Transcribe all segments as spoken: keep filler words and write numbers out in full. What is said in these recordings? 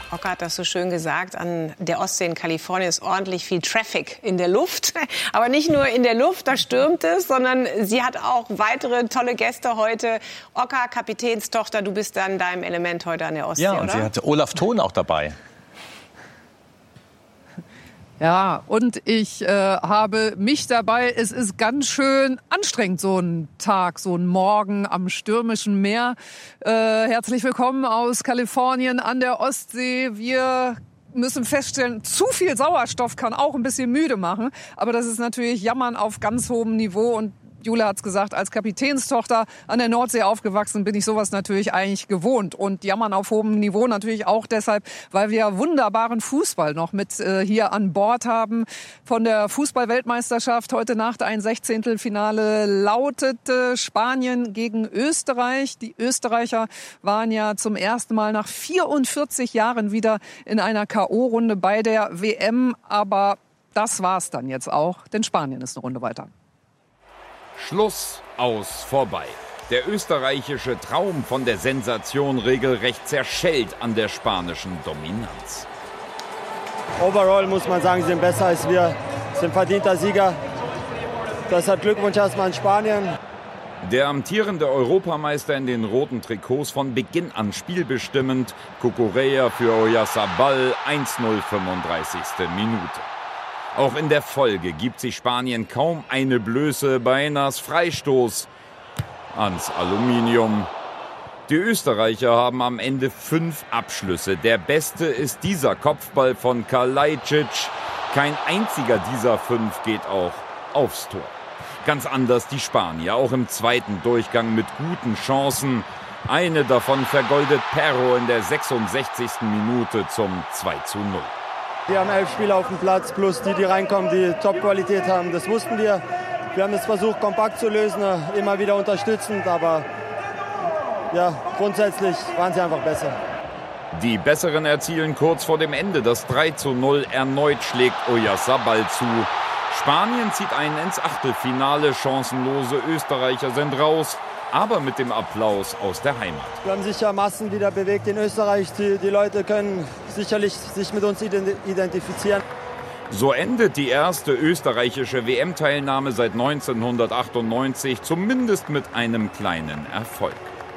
Ocker hat das so schön gesagt, an der Ostsee in Kalifornien ist ordentlich viel Traffic in der Luft. Aber nicht nur in der Luft, da stürmt es, sondern sie hat auch weitere tolle Gäste heute. Ocker, Kapitänstochter, du bist dann in deinem Element heute an der Ostsee, ja, und oder? Sie hatte Olaf Thon auch dabei. Ja, und ich äh, habe mich dabei. Es ist ganz schön anstrengend, so ein Tag, so ein Morgen am stürmischen Meer. Äh, herzlich willkommen aus Kalifornien an der Ostsee. Wir müssen feststellen, zu viel Sauerstoff kann auch ein bisschen müde machen. Aber das ist natürlich Jammern auf ganz hohem Niveau. Und Jule hat's gesagt, als Kapitänstochter an der Nordsee aufgewachsen, bin ich sowas natürlich eigentlich gewohnt. Und Jammern auf hohem Niveau natürlich auch deshalb, weil wir wunderbaren Fußball noch mit äh, hier an Bord haben. Von der Fußball-Weltmeisterschaft heute Nacht ein Sechzehntelfinale lautete Spanien gegen Österreich. Die Österreicher waren ja zum ersten Mal nach vierundvierzig Jahren wieder in einer K O-Runde bei der W M. Aber das war's dann jetzt auch, denn Spanien ist eine Runde weiter. Schluss, aus, vorbei. Der österreichische Traum von der Sensation regelrecht zerschellt an der spanischen Dominanz. Overall muss man sagen, sie sind besser als wir, sind verdienter Sieger. Deshalb Glückwunsch erstmal an Spanien. Der amtierende Europameister in den roten Trikots von Beginn an spielbestimmend. Cucurella für Oyarzabal, eins null, fünfunddreißigste Minute. Auch in der Folge gibt sich Spanien kaum eine Blöße bei Enas Freistoß ans Aluminium. Die Österreicher haben am Ende fünf Abschlüsse. Der beste ist dieser Kopfball von Kalajdzic. Kein einziger dieser fünf geht auch aufs Tor. Ganz anders die Spanier, auch im zweiten Durchgang mit guten Chancen. Eine davon vergoldet Perro in der sechsundsechzigsten Minute zum zwei zu null. Wir haben elf Spieler auf dem Platz, plus die, die reinkommen, die Top-Qualität haben. Das wussten wir. Wir haben es versucht, kompakt zu lösen, immer wieder unterstützend. Aber ja, grundsätzlich waren sie einfach besser. Die Besseren erzielen kurz vor dem Ende das drei zu null. Erneut schlägt Oyarzabal zu. Spanien zieht ein ins Achtelfinale. Chancenlose Österreicher sind raus. Aber mit dem Applaus aus der Heimat. Wir haben sicher Massen wieder bewegt in Österreich. Die, die Leute können sicherlich sich mit uns identifizieren. So endet die erste österreichische W M-Teilnahme seit neunzehnhundertachtundneunzig, zumindest mit einem kleinen Erfolg.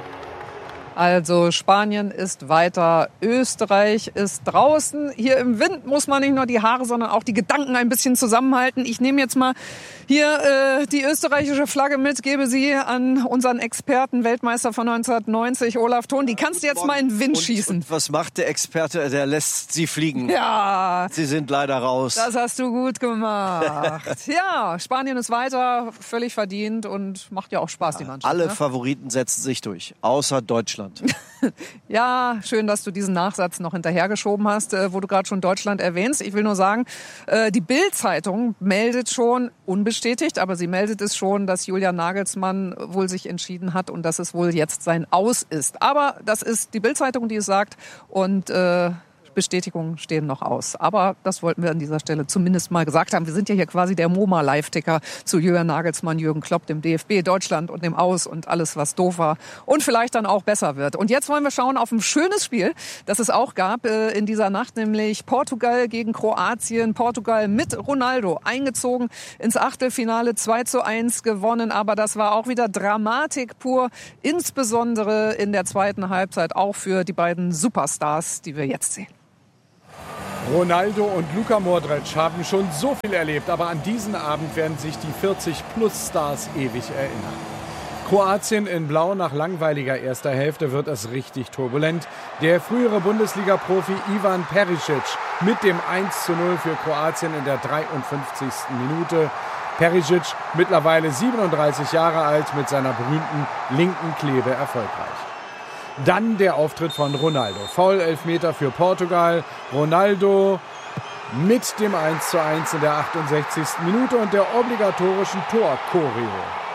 Also Spanien ist weiter, Österreich ist draußen. Hier im Wind muss man nicht nur die Haare, sondern auch die Gedanken ein bisschen zusammenhalten. Ich nehme jetzt mal hier äh, die österreichische Flagge mit, gebe sie an unseren Experten, Weltmeister von neunzehnhundertneunzig, Olaf Thon. Die kannst du jetzt mal in den Wind und, schießen. Und was macht der Experte? Der lässt sie fliegen. Ja. Sie sind leider raus. Das hast du gut gemacht. Ja, Spanien ist weiter, völlig verdient und macht ja auch Spaß, die Mannschaft. Alle ne? Favoriten setzen sich durch, außer Deutschland. Ja, schön, dass du diesen Nachsatz noch hinterhergeschoben hast, wo du gerade schon Deutschland erwähnst. Ich will nur sagen, die Bild-Zeitung meldet schon, unbestätigt, aber sie meldet es schon, dass Julian Nagelsmann wohl sich entschieden hat und dass es wohl jetzt sein Aus ist. Aber das ist die Bild-Zeitung, die es sagt und äh, Bestätigungen stehen noch aus. Aber das wollten wir an dieser Stelle zumindest mal gesagt haben. Wir sind ja hier quasi der MoMA-Live-Ticker zu Julian Nagelsmann, Jürgen Klopp, dem D F B, Deutschland und dem Aus und alles, was doof war und vielleicht dann auch besser wird. Und jetzt wollen wir schauen auf ein schönes Spiel, das es auch gab äh, in dieser Nacht, nämlich Portugal gegen Kroatien. Portugal mit Ronaldo eingezogen ins Achtelfinale, zwei zu eins gewonnen. Aber das war auch wieder Dramatik pur, insbesondere in der zweiten Halbzeit, auch für die beiden Superstars, die wir jetzt sehen. Ronaldo und Luka Modric haben schon so viel erlebt, aber an diesen Abend werden sich die vierzig-plus-Stars ewig erinnern. Kroatien in Blau nach langweiliger erster Hälfte wird es richtig turbulent. Der frühere Bundesliga-Profi Ivan Perisic mit dem eins zu null für Kroatien in der dreiundfünfzigsten Minute. Perisic, mittlerweile siebenunddreißig Jahre alt, mit seiner berühmten linken Klebe erfolgreich. Dann der Auftritt von Ronaldo. Foul-Elfmeter für Portugal. Ronaldo mit dem eins zu eins in der achtundsechzigsten Minute und der obligatorischen Tor-Choreo.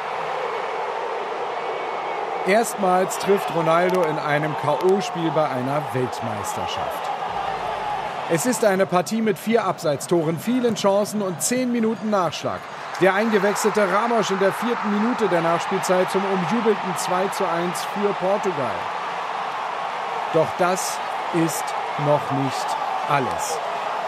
Erstmals trifft Ronaldo in einem K O-Spiel bei einer Weltmeisterschaft. Es ist eine Partie mit vier Abseitstoren, vielen Chancen und zehn Minuten Nachschlag. Der eingewechselte Ramos in der vierten Minute der Nachspielzeit zum umjubelten zwei zu eins für Portugal. Doch das ist noch nicht alles.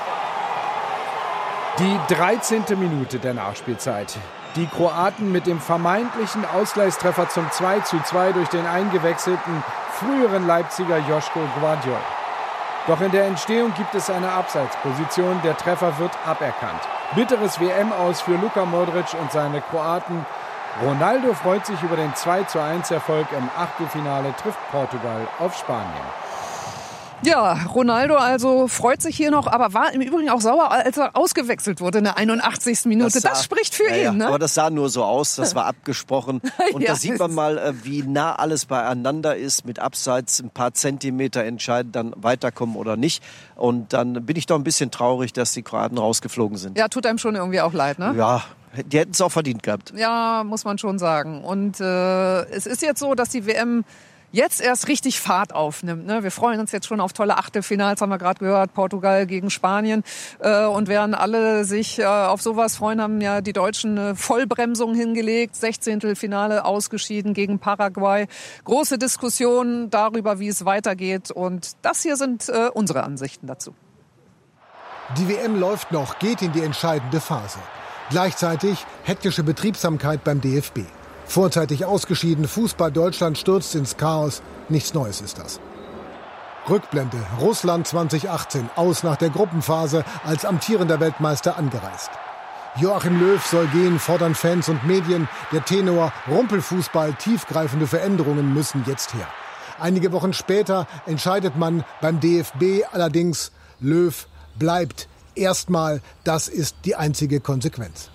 Die dreizehnte Minute der Nachspielzeit. Die Kroaten mit dem vermeintlichen Ausgleichstreffer zum zwei zu zwei durch den eingewechselten früheren Leipziger Joško Gvardiol. Doch in der Entstehung gibt es eine Abseitsposition. Der Treffer wird aberkannt. Bitteres W M-Aus für Luka Modric und seine Kroaten. Ronaldo freut sich über den zwei zu eins Erfolg im Achtelfinale, trifft Portugal auf Spanien. Ja, Ronaldo also freut sich hier noch, aber war im Übrigen auch sauer, als er ausgewechselt wurde in der einundachtzigsten Minute. Das, sah, das spricht für ja, ihn, ne? Aber das sah nur so aus, das war abgesprochen. Und ja, da sieht man mal, wie nah alles beieinander ist, mit Abseits ein paar Zentimeter entscheiden, dann weiterkommen oder nicht. Und dann bin ich doch ein bisschen traurig, dass die Kroaten rausgeflogen sind. Ja, tut einem schon irgendwie auch leid, ne? Ja. Die hätten es auch verdient gehabt. Ja, muss man schon sagen. Und äh, es ist jetzt so, dass die W M jetzt erst richtig Fahrt aufnimmt. Ne? Wir freuen uns jetzt schon auf tolle Achtelfinals, haben wir gerade gehört, Portugal gegen Spanien. Äh, und während alle sich äh, auf sowas freuen, haben ja die Deutschen eine Vollbremsung hingelegt. Sechzehntelfinale ausgeschieden gegen Paraguay. Große Diskussionen darüber, wie es weitergeht. Und das hier sind äh, unsere Ansichten dazu. Die W M läuft noch, geht in die entscheidende Phase. Gleichzeitig hektische Betriebsamkeit beim D F B. Vorzeitig ausgeschieden, Fußball Deutschland stürzt ins Chaos. Nichts Neues ist das. Rückblende, Russland zweitausendachtzehn, aus nach der Gruppenphase, als amtierender Weltmeister angereist. Joachim Löw soll gehen, fordern Fans und Medien. Der Tenor, Rumpelfußball, tiefgreifende Veränderungen müssen jetzt her. Einige Wochen später entscheidet man beim D F B allerdings, Löw bleibt. Erstmal, das ist die einzige Konsequenz.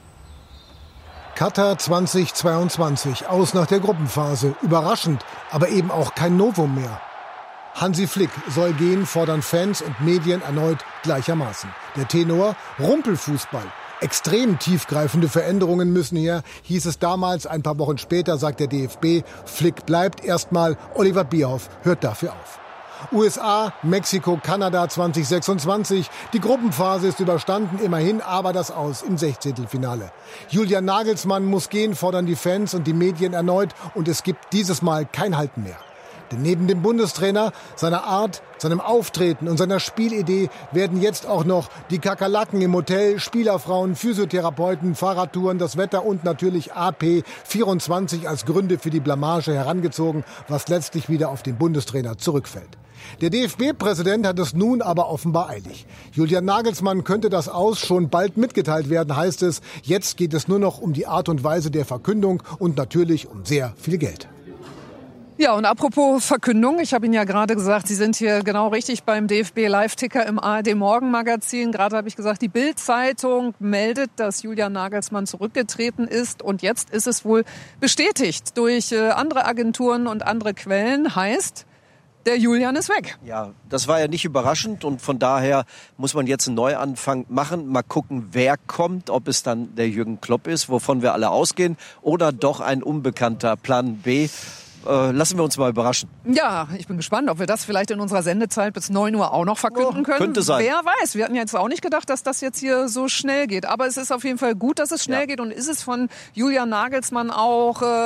Katar zweitausendzweiundzwanzig, aus nach der Gruppenphase. Überraschend, aber eben auch kein Novum mehr. Hansi Flick soll gehen, fordern Fans und Medien erneut gleichermaßen. Der Tenor, Rumpelfußball. Extrem tiefgreifende Veränderungen müssen her, hieß es damals. Ein paar Wochen später sagt der D F B, Flick bleibt erstmal. Oliver Bierhoff hört dafür auf. U S A, Mexiko, Kanada zweitausendsechsundzwanzig. Die Gruppenphase ist überstanden, immerhin, aber das Aus im Sechzehntelfinale. Julian Nagelsmann muss gehen, fordern die Fans und die Medien erneut. Und es gibt dieses Mal kein Halten mehr. Denn neben dem Bundestrainer, seiner Art, seinem Auftreten und seiner Spielidee werden jetzt auch noch die Kakerlaken im Hotel, Spielerfrauen, Physiotherapeuten, Fahrradtouren, das Wetter und natürlich A P vierundzwanzig als Gründe für die Blamage herangezogen, was letztlich wieder auf den Bundestrainer zurückfällt. Der D F B-Präsident hat es nun aber offenbar eilig. Julian Nagelsmann könnte das Aus schon bald mitgeteilt werden, heißt es. Jetzt geht es nur noch um die Art und Weise der Verkündung und natürlich um sehr viel Geld. Ja, und apropos Verkündung, ich habe Ihnen ja gerade gesagt, Sie sind hier genau richtig beim D F B-Live-Ticker im A R D-Morgenmagazin. Gerade habe ich gesagt, die Bild-Zeitung meldet, dass Julian Nagelsmann zurückgetreten ist. Und jetzt ist es wohl bestätigt durch äh, andere Agenturen und andere Quellen. Heißt, der Julian ist weg. Ja, das war ja nicht überraschend und von daher muss man jetzt einen Neuanfang machen. Mal gucken, wer kommt, ob es dann der Jürgen Klopp ist, wovon wir alle ausgehen, oder doch ein unbekannter Plan B. Äh, lassen wir uns mal überraschen. Ja, ich bin gespannt, ob wir das vielleicht in unserer Sendezeit bis neun Uhr auch noch verkünden können. Könnte sein. Wer weiß, wir hatten jetzt auch nicht gedacht, dass das jetzt hier so schnell geht. Aber es ist auf jeden Fall gut, dass es schnell ja. geht. Und ist es von Julian Nagelsmann auch äh,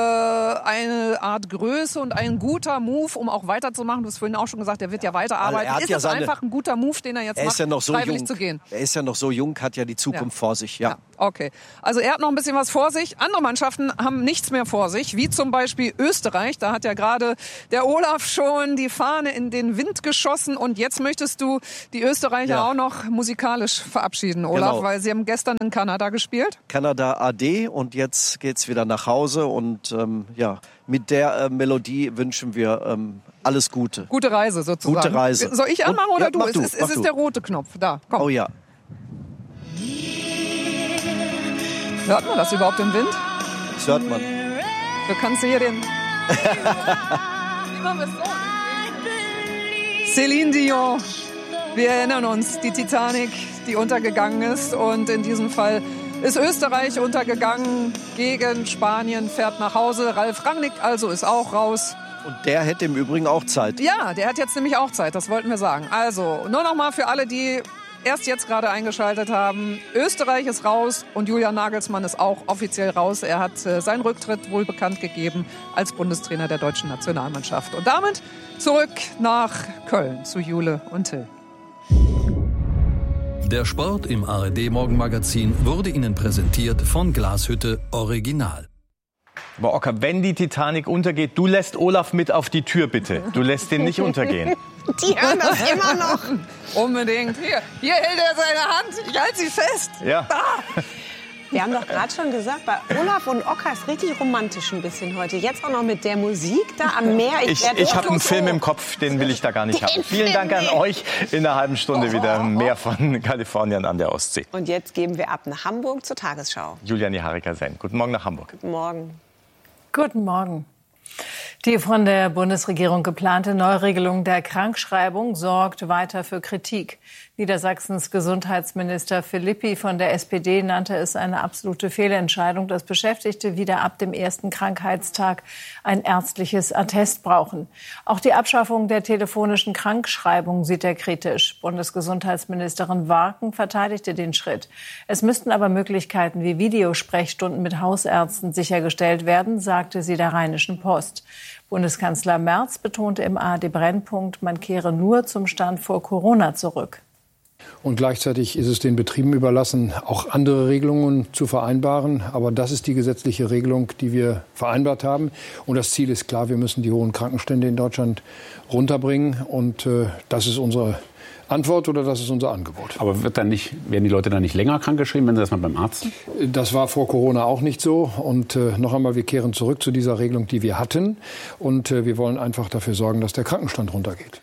eine Art Größe und ein guter Move, um auch weiterzumachen? Du hast vorhin auch schon gesagt, er wird ja, ja weiterarbeiten. Ist ja es seine... einfach ein guter Move, den er jetzt er macht, ist ja noch so freiwillig jung. zu gehen? Er ist ja noch so jung, hat ja die Zukunft ja. vor sich. Ja. ja, okay. Also er hat noch ein bisschen was vor sich. Andere Mannschaften haben nichts mehr vor sich, wie zum Beispiel Österreich. Da hat ja gerade der Olaf schon die Fahne in den Wind geschossen und jetzt möchtest du die Österreicher ja. auch noch musikalisch verabschieden, Olaf, genau. weil sie haben gestern in Kanada gespielt. Kanada A D und jetzt geht's wieder nach Hause und ähm, ja, mit der äh, Melodie wünschen wir ähm, alles Gute. Gute Reise sozusagen. Gute Reise. Soll ich anmachen und, oder ja, du? Mach Es du, ist, es ist du. der rote Knopf. Da, komm. Oh ja. Hört man das überhaupt im Wind? Das hört man. Du kannst hier den... Wie machen wir es so? Céline Dion. Wir erinnern uns, die Titanic, die untergegangen ist. Und in diesem Fall ist Österreich untergegangen gegen Spanien, fährt nach Hause. Ralf Rangnick also ist auch raus. Und der hätte im Übrigen auch Zeit. Ja, der hat jetzt nämlich auch Zeit, das wollten wir sagen. Also, nur noch mal für alle, die erst jetzt gerade eingeschaltet haben, Österreich ist raus und Julian Nagelsmann ist auch offiziell raus. Er hat äh, seinen Rücktritt wohl bekannt gegeben als Bundestrainer der deutschen Nationalmannschaft. Und damit zurück nach Köln zu Jule und Till. Der Sport im A R D-Morgenmagazin wurde Ihnen präsentiert von Glashütte Original. Aber Ocker, wenn die Titanic untergeht, du lässt Olaf mit auf die Tür, bitte. Du lässt den nicht untergehen. Die hören das immer noch. Unbedingt. Hier, hier hält er seine Hand. Ich halte sie fest. Ja. Ah. Wir haben doch gerade schon gesagt, bei Olaf und Ocker ist richtig romantisch ein bisschen heute. Jetzt auch noch mit der Musik da am Meer. Ich, ich, ich habe einen Film im Kopf, den will ich da gar nicht haben. Vielen Dank an euch. In einer halben Stunde wieder mehr von Kalifornien an der Ostsee. Und jetzt geben wir ab nach Hamburg zur Tagesschau. Julian Harika-Senn. Guten Morgen nach Hamburg. Guten Morgen. Guten Morgen. Die von der Bundesregierung geplante Neuregelung der Krankschreibung sorgt weiter für Kritik. Niedersachsens Gesundheitsminister Philippi von der S P D nannte es eine absolute Fehlentscheidung, dass Beschäftigte wieder ab dem ersten Krankheitstag ein ärztliches Attest brauchen. Auch die Abschaffung der telefonischen Krankschreibung sieht er kritisch. Bundesgesundheitsministerin Warken verteidigte den Schritt. Es müssten aber Möglichkeiten wie Videosprechstunden mit Hausärzten sichergestellt werden, sagte sie der Rheinischen Post. Bundeskanzler Merz betonte im A R D-Brennpunkt, man kehre nur zum Stand vor Corona zurück. Und gleichzeitig ist es den Betrieben überlassen, auch andere Regelungen zu vereinbaren. Aber das ist die gesetzliche Regelung, die wir vereinbart haben. Und das Ziel ist klar, wir müssen die hohen Krankenstände in Deutschland runterbringen. Und äh, das ist unsere Antwort oder das ist unser Angebot. Aber wird dann nicht, werden die Leute dann nicht länger krankgeschrieben, wenn sie das mal beim Arzt sind? Das war vor Corona auch nicht so. Und äh, noch einmal, wir kehren zurück zu dieser Regelung, die wir hatten. Und äh, wir wollen einfach dafür sorgen, dass der Krankenstand runtergeht.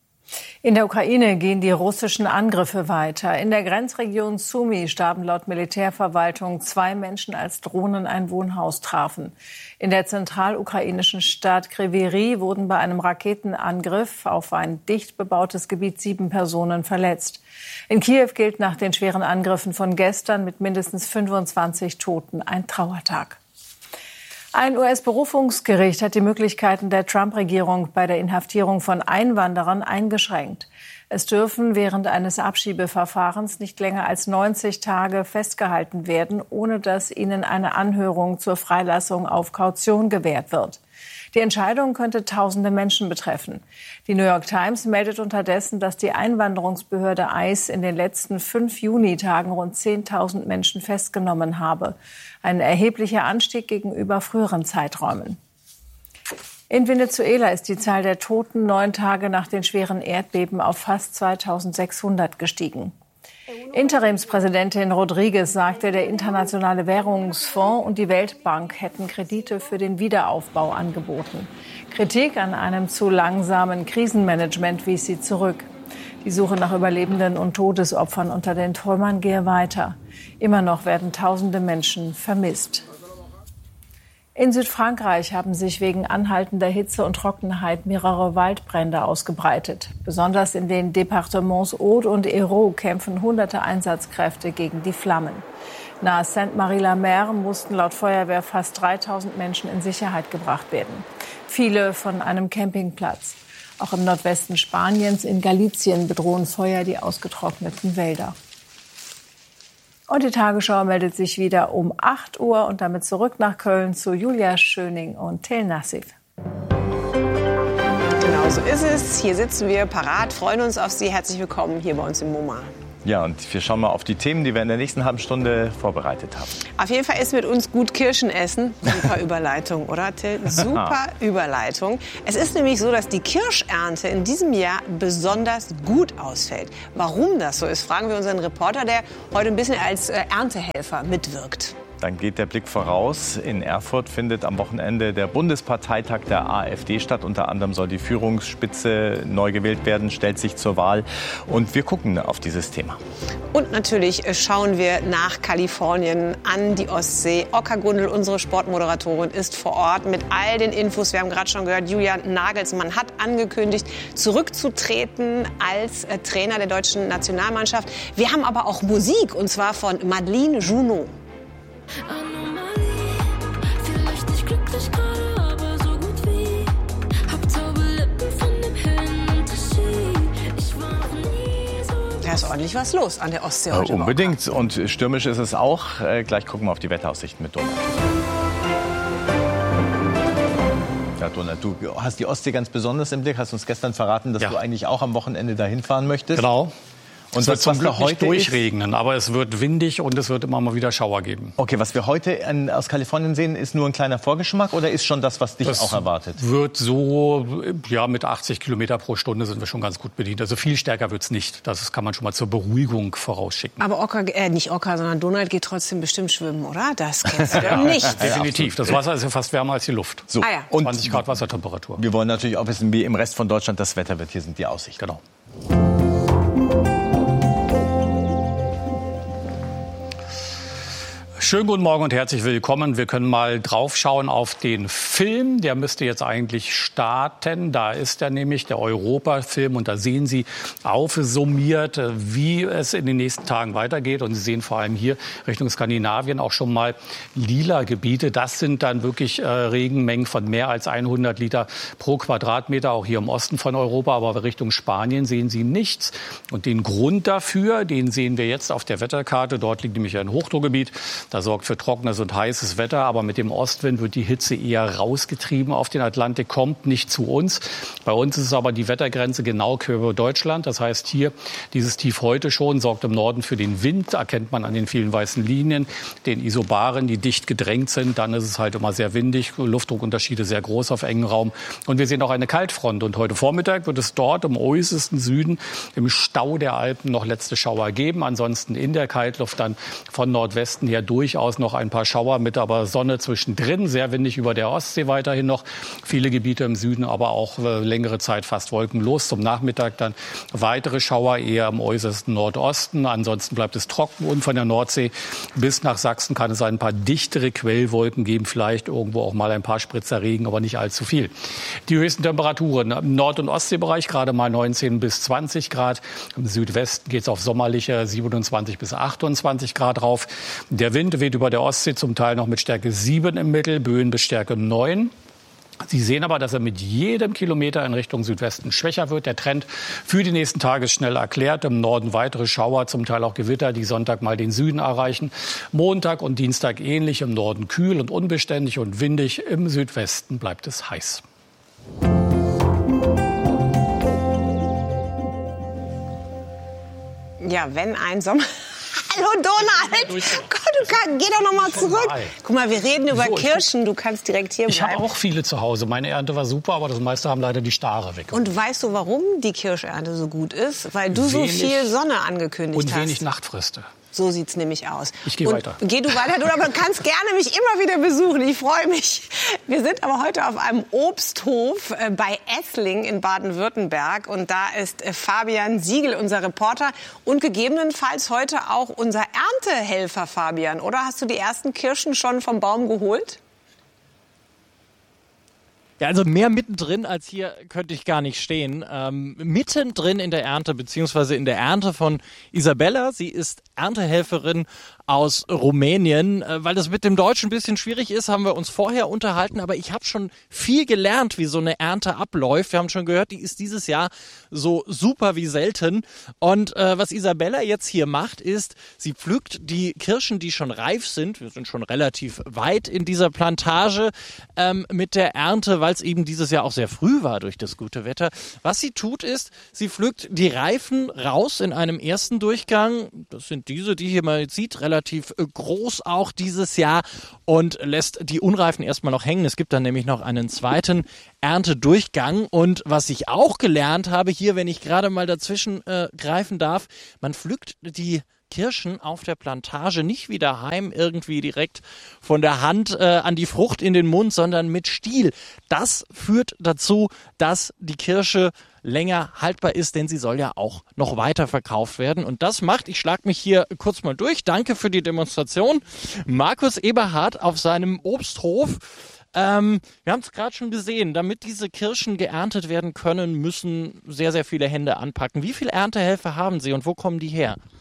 In der Ukraine gehen die russischen Angriffe weiter. In der Grenzregion Sumy starben laut Militärverwaltung zwei Menschen, als Drohnen ein Wohnhaus trafen. In der zentralukrainischen Stadt Kryvyi wurden bei einem Raketenangriff auf ein dicht bebautes Gebiet sieben Personen verletzt. In Kiew gilt nach den schweren Angriffen von gestern mit mindestens fünfundzwanzig Toten ein Trauertag. Ein U S-Berufungsgericht hat die Möglichkeiten der Trump-Regierung bei der Inhaftierung von Einwanderern eingeschränkt. Es dürfen während eines Abschiebeverfahrens nicht länger als neunzig Tage festgehalten werden, ohne dass ihnen eine Anhörung zur Freilassung auf Kaution gewährt wird. Die Entscheidung könnte tausende Menschen betreffen. Die New York Times meldet unterdessen, dass die Einwanderungsbehörde I C E in den letzten fünf Junitagen rund zehntausend Menschen festgenommen habe. Ein erheblicher Anstieg gegenüber früheren Zeiträumen. In Venezuela ist die Zahl der Toten neun Tage nach den schweren Erdbeben auf fast zweitausendsechshundert gestiegen. Interimspräsidentin Rodriguez sagte, der Internationale Währungsfonds und die Weltbank hätten Kredite für den Wiederaufbau angeboten. Kritik an einem zu langsamen Krisenmanagement wies sie zurück. Die Suche nach Überlebenden und Todesopfern unter den Trümmern gehe weiter. Immer noch werden tausende Menschen vermisst. In Südfrankreich haben sich wegen anhaltender Hitze und Trockenheit mehrere Waldbrände ausgebreitet. Besonders in den Departements Aude und Hérault kämpfen hunderte Einsatzkräfte gegen die Flammen. Nahe Sainte-Marie-la-Mer mussten laut Feuerwehr fast dreitausend Menschen in Sicherheit gebracht werden. Viele von einem Campingplatz. Auch im Nordwesten Spaniens, in Galicien, bedrohen Feuer die ausgetrockneten Wälder. Und die Tagesschau meldet sich wieder um acht Uhr und damit zurück nach Köln zu Julia Schöning und Till Nassif. Genau so ist es. Hier sitzen wir parat, freuen uns auf Sie. Herzlich willkommen hier bei uns im MoMA. Ja, und wir schauen mal auf die Themen, die wir in der nächsten halben Stunde vorbereitet haben. Auf jeden Fall ist mit uns gut Kirschen essen. Super Überleitung, oder Till? Super Überleitung. Es ist nämlich so, dass die Kirschernte in diesem Jahr besonders gut ausfällt. Warum das so ist, fragen wir unseren Reporter, der heute ein bisschen als Erntehelfer mitwirkt. Dann geht der Blick voraus. In Erfurt findet am Wochenende der Bundesparteitag der AfD statt. Unter anderem soll die Führungsspitze neu gewählt werden, stellt sich zur Wahl. Und wir gucken auf dieses Thema. Und natürlich schauen wir nach Kalifornien an die Ostsee. Ocker Gundel, unsere Sportmoderatorin, ist vor Ort mit all den Infos. Wir haben gerade schon gehört, Julian Nagelsmann hat angekündigt, zurückzutreten als Trainer der deutschen Nationalmannschaft. Wir haben aber auch Musik, und zwar von Madeleine Junot. Vielleicht nicht glücklich gerade, aber so gut wie. Hab taube Lippen von dem Höhenunterschied. Ich war noch nie so. Ja, ist ordentlich was los an der Ostsee heute. Äh, unbedingt. Und stürmisch ist es auch. Äh, gleich gucken wir auf die Wetteraussichten mit Donald. Ja, Donald, du hast die Ostsee ganz besonders im Blick. Hast uns gestern verraten, dass ja. du eigentlich auch am Wochenende dahin fahren möchtest. Genau. Und es wird zum Glück nicht durchregnen, ist, aber es wird windig und es wird immer mal wieder Schauer geben. Okay, was wir heute in, aus Kalifornien sehen, ist nur ein kleiner Vorgeschmack oder ist schon das, was dich das auch erwartet? Wird so, ja, mit achtzig Kilometer pro Stunde sind wir schon ganz gut bedient. Also viel stärker wird's nicht. Das kann man schon mal zur Beruhigung vorausschicken. Aber Oka, äh, nicht Oka, sondern Donald geht trotzdem bestimmt schwimmen, oder? Das kennst du ja, nicht. Definitiv. Das Wasser ist ja fast wärmer als die Luft. So. Ah, ja. Und zwanzig Grad Wassertemperatur. Wir wollen natürlich auch wissen, wie im Rest von Deutschland das Wetter wird. Hier sind die Aussichten. Genau. Schönen guten Morgen und herzlich willkommen. Wir können mal draufschauen auf den Film. Der müsste jetzt eigentlich starten. Da ist er nämlich, der Europa-Film. Und da sehen Sie aufsummiert, wie es in den nächsten Tagen weitergeht. Und Sie sehen vor allem hier Richtung Skandinavien auch schon mal lila Gebiete. Das sind dann wirklich äh, Regenmengen von mehr als hundert Liter pro Quadratmeter, auch hier im Osten von Europa. Aber Richtung Spanien sehen Sie nichts. Und den Grund dafür, den sehen wir jetzt auf der Wetterkarte. Dort liegt nämlich ein Hochdruckgebiet. Das sorgt für trockenes und heißes Wetter, aber mit dem Ostwind wird die Hitze eher rausgetrieben auf den Atlantik, kommt nicht zu uns. Bei uns ist es aber die Wettergrenze genau über Deutschland. Das heißt, hier dieses Tief heute schon sorgt im Norden für den Wind, erkennt man an den vielen weißen Linien, den Isobaren, die dicht gedrängt sind. Dann ist es halt immer sehr windig, Luftdruckunterschiede sehr groß auf engem Raum. Und wir sehen auch eine Kaltfront. Und heute Vormittag wird es dort im äußersten Süden, im Stau der Alpen, noch letzte Schauer geben. Ansonsten in der Kaltluft dann von Nordwesten her durch. Durchaus noch ein paar Schauer mit aber Sonne zwischendrin. Sehr windig über der Ostsee weiterhin noch. Viele Gebiete im Süden, aber auch äh, längere Zeit fast wolkenlos. Zum Nachmittag dann weitere Schauer eher im äußersten Nordosten. Ansonsten bleibt es trocken und von der Nordsee bis nach Sachsen kann es ein paar dichtere Quellwolken geben. Vielleicht irgendwo auch mal ein paar Spritzer Regen, aber nicht allzu viel. Die höchsten Temperaturen im Nord- und Ostseebereich gerade mal neunzehn bis zwanzig Grad. Im Südwesten geht es auf sommerliche siebenundzwanzig bis achtundzwanzig Grad rauf. Der Wind weht über der Ostsee zum Teil noch mit Stärke sieben im Mittel, Böen bis Stärke neun. Sie sehen aber, dass er mit jedem Kilometer in Richtung Südwesten schwächer wird. Der Trend für die nächsten Tage ist schnell erklärt. Im Norden weitere Schauer, zum Teil auch Gewitter, die Sonntag mal den Süden erreichen. Montag und Dienstag ähnlich, im Norden kühl und unbeständig und windig. Im Südwesten bleibt es heiß. Ja, wenn ein Sommer... Hallo Donald! Gott, du kann, geh doch noch mal zurück. Guck mal, wir reden über so, Kirschen. Du kannst direkt hier ich bleiben. Ich habe auch viele zu Hause. Meine Ernte war super, aber das meiste haben leider die Stare weg. Und weißt du, warum die Kirschernte so gut ist? Weil du wenig, so viel Sonne angekündigt und hast. Und wenig Nachtfriste. So sieht's nämlich aus. Ich gehe weiter. Geh du weiter, du, aber du kannst gerne mich immer wieder besuchen. Ich freue mich. Wir sind aber heute auf einem Obsthof bei Essling in Baden-Württemberg. Und da ist Fabian Siegel, unser Reporter. Und gegebenenfalls heute auch unser Erntehelfer, Fabian. Oder hast du die ersten Kirschen schon vom Baum geholt? Ja, also mehr mittendrin als hier könnte ich gar nicht stehen. Ähm, mittendrin in der Ernte, beziehungsweise in der Ernte von Isabella. Sie ist Erntehelferin aus Rumänien. Äh, weil das mit dem Deutsch ein bisschen schwierig ist, haben wir uns vorher unterhalten. Aber ich habe schon viel gelernt, wie so eine Ernte abläuft. Wir haben schon gehört, die ist dieses Jahr so super wie selten. Und äh, was Isabella jetzt hier macht, ist, sie pflückt die Kirschen, die schon reif sind. Wir sind schon relativ weit in dieser Plantage ähm, mit der Ernte, weil es eben dieses Jahr auch sehr früh war durch das gute Wetter. Was sie tut ist, sie pflückt die Reifen raus in einem ersten Durchgang. Das sind diese, die hier man jetzt sieht, relativ groß auch dieses Jahr und lässt die Unreifen erstmal noch hängen. Es gibt dann nämlich noch einen zweiten Erntedurchgang. Und was ich auch gelernt habe hier, wenn ich gerade mal dazwischen äh, greifen darf, man pflückt die Kirschen auf der Plantage nicht wie daheim irgendwie direkt von der Hand äh, an die Frucht in den Mund, sondern mit Stiel. Das führt dazu, dass die Kirsche länger haltbar ist, denn sie soll ja auch noch weiter verkauft werden. Und das macht, ich schlage mich hier kurz mal durch, danke für die Demonstration, Markus Eberhardt auf seinem Obsthof. Ähm, wir haben es gerade schon gesehen, damit diese Kirschen geerntet werden können, müssen sehr, sehr viele Hände anpacken. Wie viele Erntehelfer haben Sie und wo kommen die her?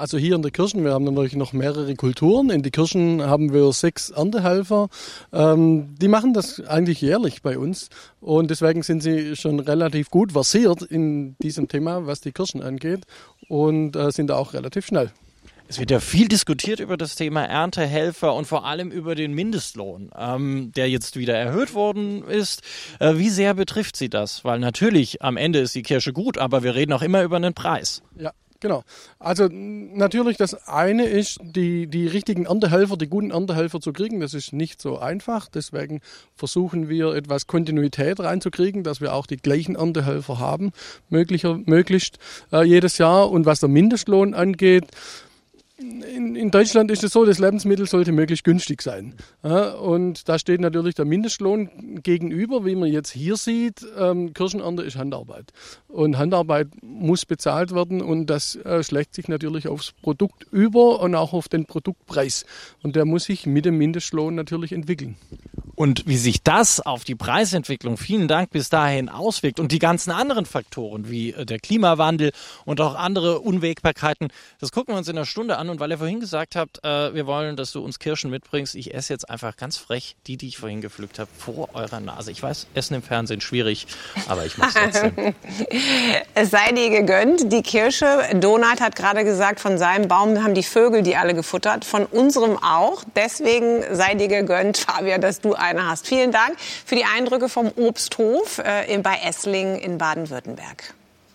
Also hier in der Kirchen, wir haben natürlich noch mehrere Kulturen. In die Kirchen haben wir sechs Erntehelfer. Ähm, die machen das eigentlich jährlich bei uns. Und deswegen sind sie schon relativ gut versiert in diesem Thema, was die Kirchen angeht. Und äh, sind da auch relativ schnell. Es wird ja viel diskutiert über das Thema Erntehelfer und vor allem über den Mindestlohn, ähm, der jetzt wieder erhöht worden ist. Äh, wie sehr betrifft Sie das? Weil natürlich am Ende ist die Kirsche gut, aber wir reden auch immer über einen Preis. Ja. Genau. Also natürlich das eine ist, die, die richtigen Erntehelfer, die guten Erntehelfer zu kriegen. Das ist nicht so einfach. Deswegen versuchen wir etwas Kontinuität reinzukriegen, dass wir auch die gleichen Erntehelfer haben, möglicher, möglichst äh, jedes Jahr. Und was der Mindestlohn angeht, In, in Deutschland ist es so, das Lebensmittel sollte möglichst günstig sein. Ja, und da steht natürlich der Mindestlohn gegenüber, wie man jetzt hier sieht. Ähm, Kirchenernte ist Handarbeit. Und Handarbeit muss bezahlt werden und das äh, schlägt sich natürlich aufs Produkt über und auch auf den Produktpreis. Und der muss sich mit dem Mindestlohn natürlich entwickeln. Und wie sich das auf die Preisentwicklung, vielen Dank, bis dahin auswirkt und die ganzen anderen Faktoren wie der Klimawandel und auch andere Unwägbarkeiten, das gucken wir uns in einer Stunde an. Und weil ihr vorhin gesagt habt, äh, wir wollen, dass du uns Kirschen mitbringst, ich esse jetzt einfach ganz frech die, die ich vorhin gepflückt habe, vor eurer Nase. Ich weiß, Essen im Fernsehen schwierig, aber ich mach's trotzdem. Es sei dir gegönnt, die Kirsche. Donald hat gerade gesagt, von seinem Baum haben die Vögel die alle gefuttert, von unserem auch. Deswegen sei dir gegönnt, Fabian, dass du eine hast. Vielen Dank für die Eindrücke vom Obsthof äh, bei Esslingen in Baden-Württemberg.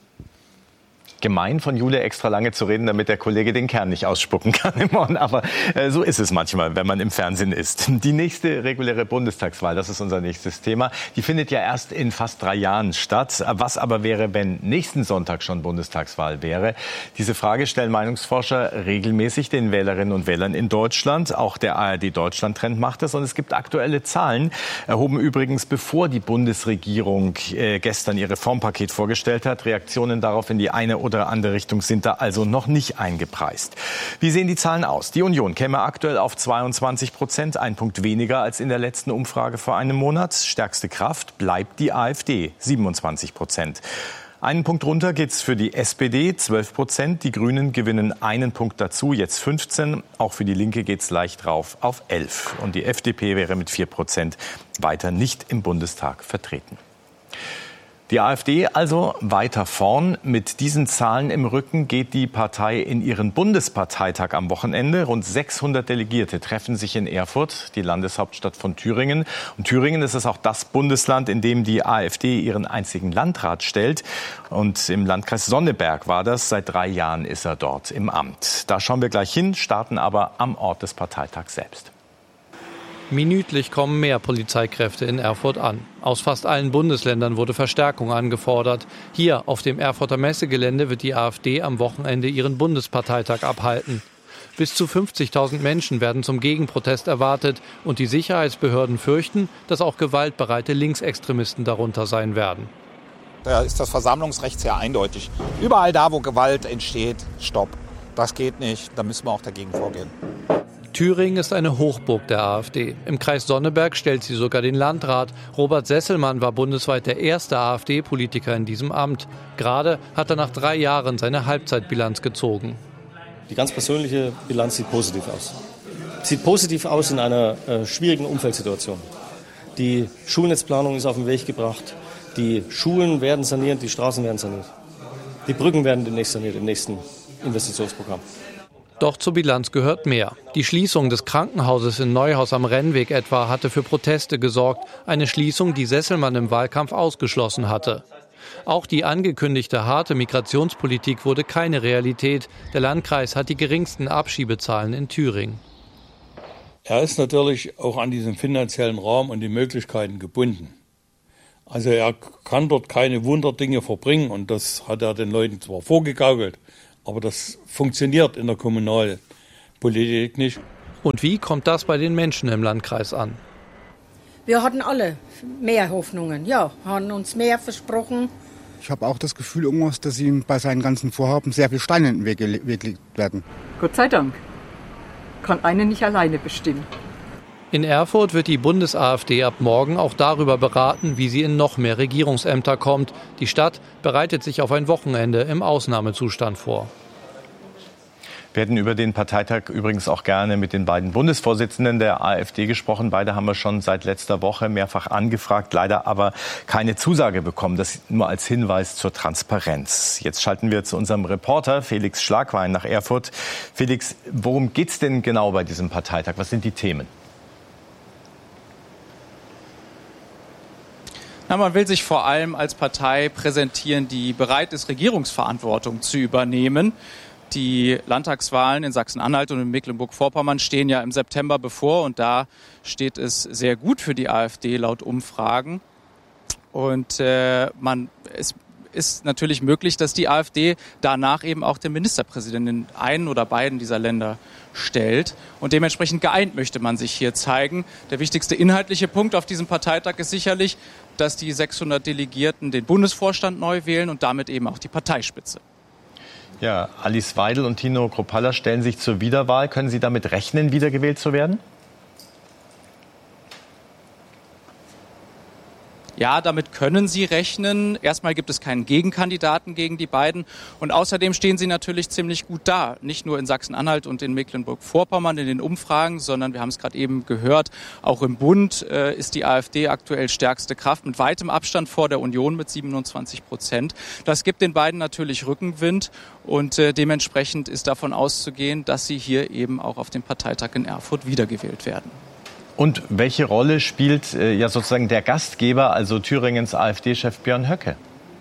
Gemein von Jule extra lange zu reden, damit der Kollege den Kern nicht ausspucken kann im Ohren. Aber äh, so ist es manchmal, wenn man im Fernsehen ist. Die nächste reguläre Bundestagswahl, das ist unser nächstes Thema, die findet ja erst in fast drei Jahren statt. Was aber wäre, wenn nächsten Sonntag schon Bundestagswahl wäre? Diese Frage stellen Meinungsforscher regelmäßig den Wählerinnen und Wählern in Deutschland. Auch der A R D-Deutschland-Trend macht es. Und es gibt aktuelle Zahlen, erhoben übrigens, bevor die Bundesregierung äh, gestern ihr Reformpaket vorgestellt hat. Reaktionen darauf in die eine oder andere Richtung sind da also noch nicht eingepreist. Wie sehen die Zahlen aus? Die Union käme aktuell auf zweiundzwanzig Prozent, ein Punkt weniger als in der letzten Umfrage vor einem Monat. Stärkste Kraft bleibt die AfD, siebenundzwanzig Prozent. Einen Punkt runter geht's für die S P D, zwölf Prozent. Die Grünen gewinnen einen Punkt dazu, jetzt fünfzehn. Auch für die Linke geht's leicht rauf auf elf. Und die F D P wäre mit vier Prozent weiter nicht im Bundestag vertreten. Die AfD also weiter vorn. Mit diesen Zahlen im Rücken geht die Partei in ihren Bundesparteitag am Wochenende. Rund sechshundert Delegierte treffen sich in Erfurt, die Landeshauptstadt von Thüringen. Und Thüringen ist es auch das Bundesland, in dem die AfD ihren einzigen Landrat stellt. Und im Landkreis Sonneberg war das. Seit drei Jahren ist er dort im Amt. Da schauen wir gleich hin, starten aber am Ort des Parteitags selbst. Minütlich kommen mehr Polizeikräfte in Erfurt an. Aus fast allen Bundesländern wurde Verstärkung angefordert. Hier auf dem Erfurter Messegelände wird die AfD am Wochenende ihren Bundesparteitag abhalten. Bis zu fünfzigtausend Menschen werden zum Gegenprotest erwartet. Und die Sicherheitsbehörden fürchten, dass auch gewaltbereite Linksextremisten darunter sein werden. Da ist das Versammlungsrecht sehr eindeutig. Überall da, wo Gewalt entsteht, stopp. Das geht nicht, da müssen wir auch dagegen vorgehen. Thüringen ist eine Hochburg der AfD. Im Kreis Sonneberg stellt sie sogar den Landrat. Robert Sesselmann war bundesweit der erste AfD-Politiker in diesem Amt. Gerade hat er nach drei Jahren seine Halbzeitbilanz gezogen. Die ganz persönliche Bilanz sieht positiv aus. Sieht positiv aus in einer äh, schwierigen Umfeldsituation. Die Schulnetzplanung ist auf den Weg gebracht. Die Schulen werden saniert, die Straßen werden saniert. Die Brücken werden demnächst saniert im nächsten Investitionsprogramm. Doch zur Bilanz gehört mehr. Die Schließung des Krankenhauses in Neuhaus am Rennweg etwa hatte für Proteste gesorgt. Eine Schließung, die Sesselmann im Wahlkampf ausgeschlossen hatte. Auch die angekündigte harte Migrationspolitik wurde keine Realität. Der Landkreis hat die geringsten Abschiebezahlen in Thüringen. Er ist natürlich auch an diesen finanziellen Rahmen und die Möglichkeiten gebunden. Also er kann dort keine Wunderdinge verbringen und das hat er den Leuten zwar vorgegaukelt, aber das funktioniert in der Kommunalpolitik nicht. Und wie kommt das bei den Menschen im Landkreis an? Wir hatten alle mehr Hoffnungen, ja, haben uns mehr versprochen. Ich habe auch das Gefühl, irgendwas, dass ihm bei seinen ganzen Vorhaben sehr viel Steine in den Weg gelegt werden. Gott sei Dank. Kann eine nicht alleine bestimmen. In Erfurt wird die Bundes-AfD ab morgen auch darüber beraten, wie sie in noch mehr Regierungsämter kommt. Die Stadt bereitet sich auf ein Wochenende im Ausnahmezustand vor. Wir hätten über den Parteitag übrigens auch gerne mit den beiden Bundesvorsitzenden der AfD gesprochen. Beide haben wir schon seit letzter Woche mehrfach angefragt, leider aber keine Zusage bekommen. Das nur als Hinweis zur Transparenz. Jetzt schalten wir zu unserem Reporter Felix Schlagwein nach Erfurt. Felix, worum geht es denn genau bei diesem Parteitag? Was sind die Themen? Na, man will sich vor allem als Partei präsentieren, die bereit ist, Regierungsverantwortung zu übernehmen. Die Landtagswahlen in Sachsen-Anhalt und in Mecklenburg-Vorpommern stehen ja im September bevor und da steht es sehr gut für die AfD laut Umfragen. Und äh, man es ist natürlich möglich, dass die AfD danach eben auch den Ministerpräsidenten in einen oder beiden dieser Länder stellt. Und dementsprechend geeint möchte man sich hier zeigen. Der wichtigste inhaltliche Punkt auf diesem Parteitag ist sicherlich, dass die sechshundert Delegierten den Bundesvorstand neu wählen und damit eben auch die Parteispitze. Ja, Alice Weidel und Tino Kruppalla stellen sich zur Wiederwahl. Können Sie damit rechnen, wiedergewählt zu werden? Ja, damit können sie rechnen. Erstmal gibt es keinen Gegenkandidaten gegen die beiden. Und außerdem stehen sie natürlich ziemlich gut da. Nicht nur in Sachsen-Anhalt und in Mecklenburg-Vorpommern in den Umfragen, sondern wir haben es gerade eben gehört, auch im Bund äh, ist die AfD aktuell stärkste Kraft mit weitem Abstand vor der Union mit siebenundzwanzig Prozent. Das gibt den beiden natürlich Rückenwind und äh, dementsprechend ist davon auszugehen, dass sie hier eben auch auf dem Parteitag in Erfurt wiedergewählt werden. Und welche Rolle spielt äh, ja sozusagen der Gastgeber, also Thüringens AfD-Chef Björn Höcke?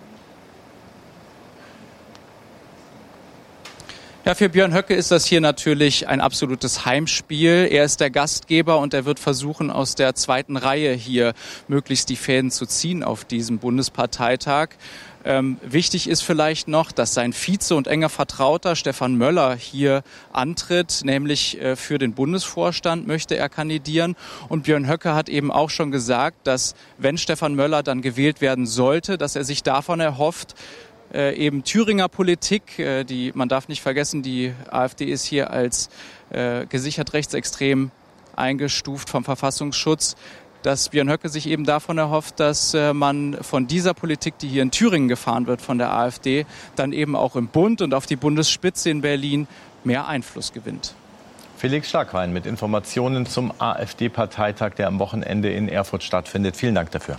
Ja, für Björn Höcke ist das hier natürlich ein absolutes Heimspiel. Er ist der Gastgeber und er wird versuchen, aus der zweiten Reihe hier möglichst die Fäden zu ziehen auf diesem Bundesparteitag. Ähm, wichtig ist vielleicht noch, dass sein Vize und enger Vertrauter Stefan Möller hier antritt, nämlich äh, für den Bundesvorstand möchte er kandidieren. Und Björn Höcke hat eben auch schon gesagt, dass wenn Stefan Möller dann gewählt werden sollte, dass er sich davon erhofft, äh, eben Thüringer Politik, äh, die man darf nicht vergessen, die AfD ist hier als äh, gesichert rechtsextrem eingestuft vom Verfassungsschutz, dass Björn Höcke sich eben davon erhofft, dass äh, man von dieser Politik, die hier in Thüringen gefahren wird von der AfD, dann eben auch im Bund und auf die Bundesspitze in Berlin mehr Einfluss gewinnt. Felix Schlagwein mit Informationen zum AfD-Parteitag, der am Wochenende in Erfurt stattfindet. Vielen Dank dafür.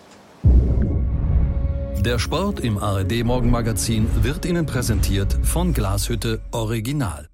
Der Sport im A R D Morgenmagazin wird Ihnen präsentiert von Glashütte Original.